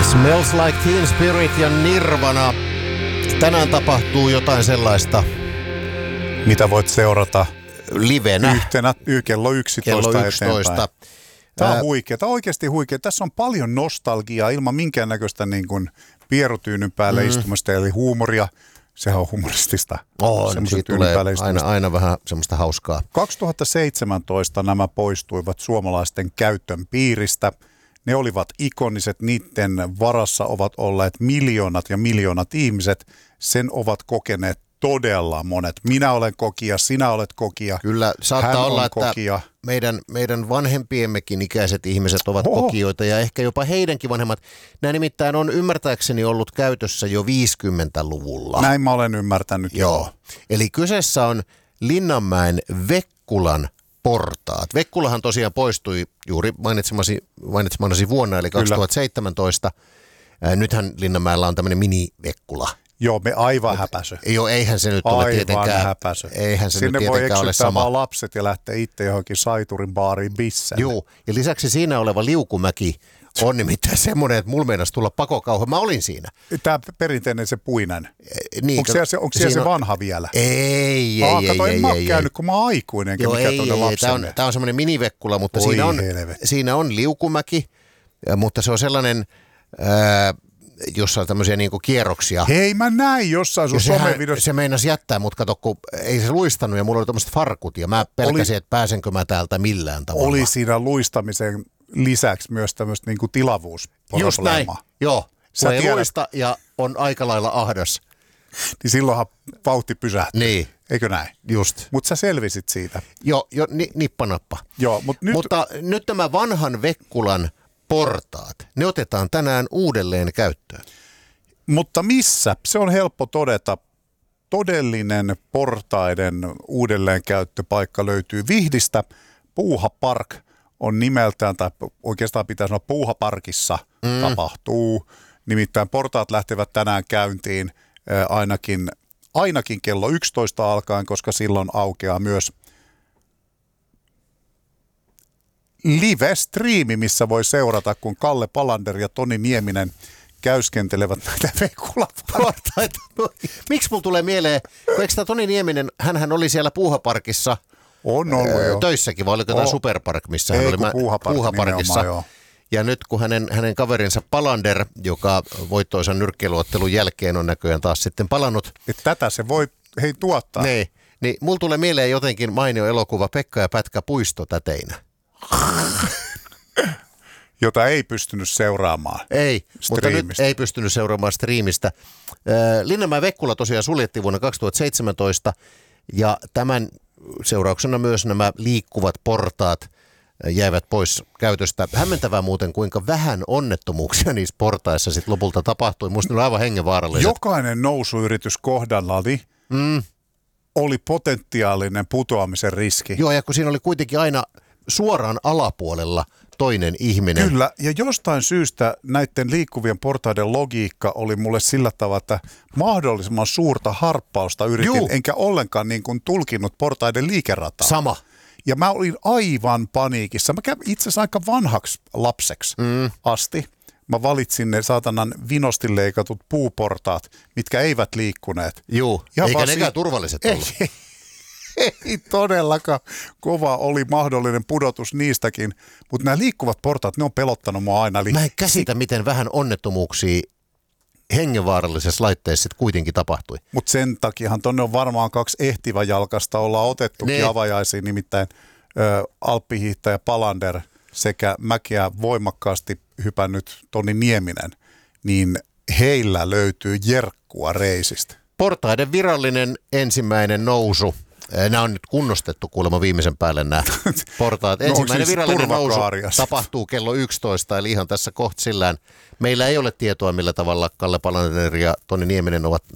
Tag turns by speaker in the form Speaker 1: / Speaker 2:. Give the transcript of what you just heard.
Speaker 1: Smells Like Teen Spirit ja Nirvana. Tänään tapahtuu jotain sellaista,
Speaker 2: mitä voit seurata
Speaker 1: livenä.
Speaker 2: Kello 11 eteenpäin. Tämä on huikea. Tämä on oikeasti huikea. Tässä on paljon nostalgiaa ilman minkäännäköistä niin kuin pierutyynyn päälle istumasta, eli huumoria. Sehän on humoristista.
Speaker 1: Siitä tulee aina vähän semmoista hauskaa.
Speaker 2: 2017 nämä poistuivat suomalaisten käytön piiristä. Ne olivat ikoniset, niiden varassa ovat olleet miljoonat ja miljoonat ihmiset. Sen ovat kokeneet todella monet. Minä olen kokija, sinä olet kokija.
Speaker 1: Kyllä, saattaa olla, että
Speaker 2: kokija.
Speaker 1: Meidän vanhempiemmekin ikäiset ihmiset ovat kokijoita ja ehkä jopa heidänkin vanhemmat. Nämä nimittäin on ymmärtääkseni ollut käytössä jo 50-luvulla.
Speaker 2: Näin mä olen ymmärtänyt.
Speaker 1: Joo. Eli kyseessä on Linnanmäen Vekkulan portaat. Vekkulahan tosiaan poistui juuri mainitsemasi vuonna, eli 2017. Nythän Linnanmäellä on tämmöinen mini-Vekkula.
Speaker 2: Joo, me aivan häpäsö.
Speaker 1: Joo, eihän se nyt ole tietenkään.
Speaker 2: Häpäsö.
Speaker 1: Eihän se
Speaker 2: sinne
Speaker 1: nyt tietenkään ole sama.
Speaker 2: Vaan lapset ja lähteä itse johonkin Saiturin baariin bissään.
Speaker 1: Joo, ja lisäksi siinä oleva liukumäki on nimittäin semmoinen, että mulla meinasi tulla pakokauha. Mä olin siinä.
Speaker 2: Tämä perinteinen se puinen.
Speaker 1: Niin,
Speaker 2: onko siellä se vanha vielä?
Speaker 1: Ei.
Speaker 2: Kato, en mä ole käynyt, kun mä oon aikuinen.
Speaker 1: Joo, tämä on semmoinen minivekkula, mutta siinä on liukumäki, mutta se on sellainen... jossa on tämmöisiä niinku kierroksia.
Speaker 2: Hei, mä näin jossain sun somevideossa.
Speaker 1: Se meinasi jättää mut, kato, kun ei se luistanut ja mulla oli tämmöiset farkut ja mä pelkäsin, että pääsenkö mä täältä millään tavalla.
Speaker 2: Oli siinä luistamisen lisäksi myös tämmöistä niinku tilavuusprobleemaa.
Speaker 1: Just näin, joo. Kun ei luista ja on aika lailla ahdas.
Speaker 2: Niin silloinhan vauhti pysähtyy.
Speaker 1: Niin.
Speaker 2: Eikö näin?
Speaker 1: Just.
Speaker 2: Mutta sä selvisit siitä.
Speaker 1: Joo, nippanappa.
Speaker 2: Joo,
Speaker 1: mutta nyt tämä vanhan Vekkulan portaat, ne otetaan tänään uudelleen käyttöön.
Speaker 2: Mutta missä? Se on helppo todeta. Todellinen portaiden uudelleenkäyttöpaikka löytyy Vihdistä. Puuha Park on nimeltään, tai oikeastaan pitää sanoa Puuhaparkissa tapahtuu. Nimittäin portaat lähtevät tänään käyntiin ainakin kello 11 alkaen, koska silloin aukeaa myös live-striimi, missä voi seurata, kun Kalle Palander ja Toni Nieminen käyskentelevät näitä Vekkula-portaita.
Speaker 1: Miksi mulla tulee mieleen, kun eikö tämä Toni Nieminen, hänhän oli siellä Puuhaparkissa töissäkin, vai oliko tämä Superpark, missä hän oli Puuhaparkissa. Ja nyt kun hänen kaverinsa Palander, joka voittoisan nyrkkeilyottelun jälkeen on näköjään taas sitten palannut.
Speaker 2: Tätä se voi tuottaa.
Speaker 1: Niin mulla tulee mieleen jotenkin mainio elokuva Pekka ja Pätkä puistotäteinä.
Speaker 2: Jota ei pystynyt seuraamaan.
Speaker 1: Ei, mutta nyt ei pystynyt seuraamaan striimistä. Linnanmäen Vekkula tosiaan suljettiin vuonna 2017 ja tämän seurauksena myös nämä liikkuvat portaat jäivät pois käytöstä. Hämmentävää muuten, kuinka vähän onnettomuuksia niissä portaissa sitten lopulta tapahtui. Musta ne oli aivan hengenvaaralliset.
Speaker 2: Jokainen nousuyritys kohdallani oli potentiaalinen putoamisen riski.
Speaker 1: Joo, ja kun siinä oli kuitenkin aina suoraan alapuolella toinen ihminen.
Speaker 2: Kyllä, ja jostain syystä näiden liikkuvien portaiden logiikka oli mulle sillä tavalla, että mahdollisimman suurta harppausta yritin, enkä ollenkaan niin kuin tulkinnut portaiden liikerataa.
Speaker 1: Sama.
Speaker 2: Ja mä olin aivan paniikissa. Mä kävin itse asiassa aika vanhaksi lapseksi asti. Mä valitsin ne saatanan vinosti leikatut puuportaat, mitkä eivät liikkuneet.
Speaker 1: Joo, eikä nekään turvalliset ollut.
Speaker 2: Ei todellakaan. Kova oli mahdollinen pudotus niistäkin, mutta nämä liikkuvat portaat, ne on pelottanut mua aina.
Speaker 1: Mä en käsitä, miten vähän onnettomuuksia hengenvaarallisessa laitteessa kuitenkin tapahtui.
Speaker 2: Mutta sen takiahan tonne on varmaan 2 ehtiväjalkasta ollaan otettukin avajaisiin, nimittäin alppihiihtäjä Palander sekä mäkeä voimakkaasti hypännyt Toni Nieminen, niin heillä löytyy jerkkua reisistä.
Speaker 1: Portaiden virallinen ensimmäinen nousu. Nämä on nyt kunnostettu kuulemma viimeisen päälle nämä portaat. Ensimmäinen virallinen nousu tapahtuu kello 11, eli ihan tässä kohta sillään. Meillä ei ole tietoa, millä tavalla Kalle Palander ja Toni Nieminen ovat